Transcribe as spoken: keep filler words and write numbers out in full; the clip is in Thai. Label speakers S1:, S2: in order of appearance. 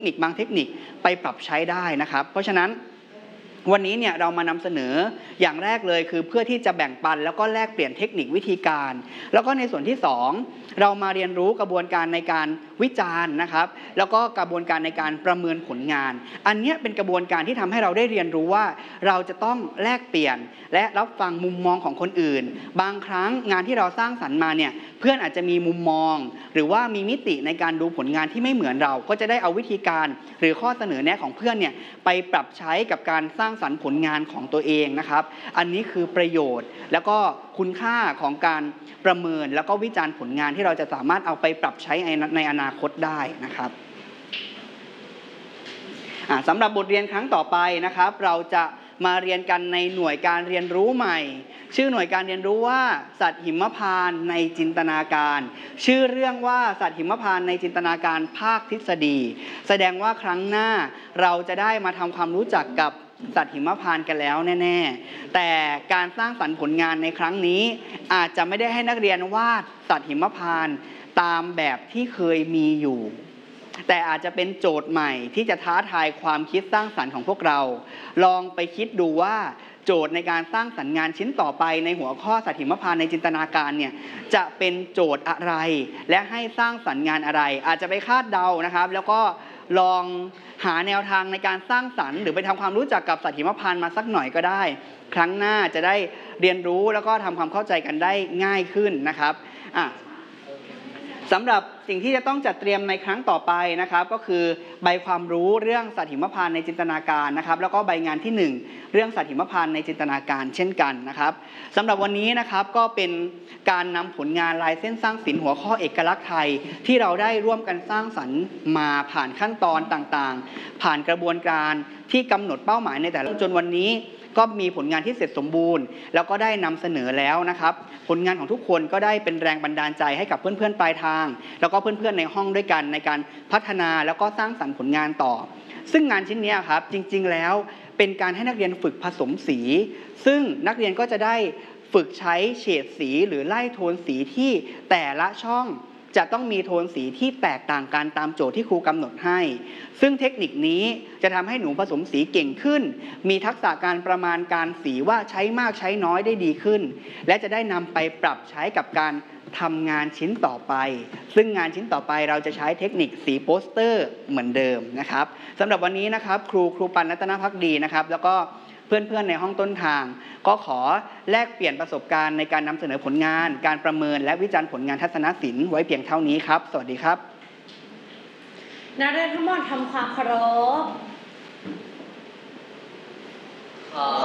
S1: คนิคบางเทคนิคไปปรับใช้ได้นะครับเพราะฉะนั้นวันนี้เนี่ยเรามานำเสนออย่างแรกเลยคือเพื่อที่จะแบ่งปันแล้วก็แลกเปลี่ยนเทคนิควิธีการแล้วก็ในส่วนที่สองเรามาเรียนรู้กระบวนการในการวิจารณ์นะครับแล้วก็กระบวนการในการประเมินผลงานอันนี้เป็นกระบวนการที่ทำให้เราได้เรียนรู้ว่าเราจะต้องแลกเปลี่ยนและรับฟังมุมมองของคนอื่นบางครั้งงานที่เราสร้างสรรค์มาเนี่ยเพื่อนอาจจะมีมุมมองหรือว่ามีมิติในการดูผลงานที่ไม่เหมือนเราก็จะได้เอาวิธีการหรือข้อเสนอแนะของเพื่อนเนี่ยไปปรับใช้กับการสร้างสรรค์ผลงานของตัวเองนะครับอันนี้คือประโยชน์แล้วก็คุณค่าของการประเมินแล้วก็วิจารณ์ผลงานที่เราจะสามารถเอาไปปรับใช้ในอนาคตได้นะครับสำหรับบทเรียนครั้งต่อไปนะครับเราจะมาเรียนกันในหน่วยการเรียนรู้ใหม่ชื่อหน่วยการเรียนรู้ว่าสัตว์หิมพานต์ในจินตนาการชื่อเรื่องว่าสัตว์หิมพานต์ในจินตนาการภาคทฤษฎีแสดงว่าครั้งหน้าเราจะได้มาทำความรู้จักกับสัตว์หิมพานต์กันแล้วแน่ๆแต่การสร้างสรรค์ผลงานในครั้งนี้อาจจะไม่ได้ให้นักเรียนวาดสัตว์หิมพานต์ตามแบบที่เคยมีอยู่แต่อาจจะเป็นโจทย์ใหม่ที่จะท้าทายความคิดสร้างสรรค์ของพวกเราลองไปคิดดูว่าโจทย์ในการสร้างสรรค์งานชิ้นต่อไปในหัวข้อสัตว์หิมพานต์ในจินตนาการเนี่ยจะเป็นโจทย์อะไรและให้สร้างสรรค์งานอะไรอาจจะไปคาดเดานะครับแล้วก็ลองหาแนวทางในการสร้างสรรค์หรือไปทำความรู้จักกับสัตว์หิมพานต์มาสักหน่อยก็ได้ครั้งหน้าจะได้เรียนรู้แล้วก็ทำความเข้าใจกันได้ง่ายขึ้นนะครับอ่ะสำหรับสิ่งที่จะต้องจัดเตรียมในครั้งต่อไปนะครับก็คือใบความรู้เรื่องสัตว์หิมพานต์ในจินตนาการนะครับแล้วก็ใบงานที่หนึ่งเรื่องสัตว์หิมพานต์ในจินตนาการเช่นกันนะครับสำหรับวันนี้นะครับก็เป็นการนำผลงานลายเส้นสร้างศิลป์หัวข้อเอกลักษณ์ไทยที่เราได้ร่วมกันสร้างสรรค์มาผ่านขั้นตอนต่างๆผ่านกระบวนการที่กำหนดเป้าหมายในแต่ละจนวันนี้ก็มีผลงานที่เสร็จสมบูรณ์แล้วก็ได้นำเสนอแล้วนะครับผลงานของทุกคนก็ได้เป็นแรงบันดาลใจให้กับเพื่อนๆปลายทางแล้วก็เพื่อนๆในห้องด้วยกันในการพัฒนาแล้วก็สร้างสรรค์ผลงานต่อซึ่งงานชิ้นนี้ครับจริงๆแล้วเป็นการให้นักเรียนฝึกผสมสีซึ่งนักเรียนก็จะได้ฝึกใช้เฉดสีหรือไล่โทนสีที่แต่ละช่องจะต้องมีโทนสีที่แตกต่างกันตามโจทย์ที่ครูกำหนดให้ซึ่งเทคนิคนี้จะทำให้หนูผสมสีเก่งขึ้นมีทักษะการประมาณการสีว่าใช้มากใช้น้อยได้ดีขึ้นและจะได้นำไปปรับใช้กับการทำงานชิ้นต่อไปซึ่งงานชิ้นต่อไปเราจะใช้เทคนิคสีโปสเตอร์เหมือนเดิมนะครับสำหรับวันนี้นะครับครูครูปันรัตนภักดีนะครับแล้วก็เพื่อนๆในห้องต้นทางก็ขอแลกเปลี่ยนประสบการณ์ในการนำเสนอผลงานการประเมินและวิจารณ์ผลงานทัศนศิลป์ไว้เพียงเท่านี้ครับสวัสดีครับ
S2: นักเรียนทั้งหมดทำความเคารพ